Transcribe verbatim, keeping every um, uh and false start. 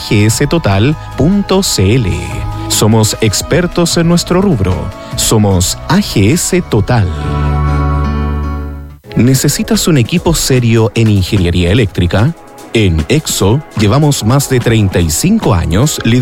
a g s total punto c l. Somos expertos en nuestro rubro. Somos A G S Total. ¿Necesitas un equipo serio en ingeniería eléctrica? En Exo llevamos más de treinta y cinco años liderando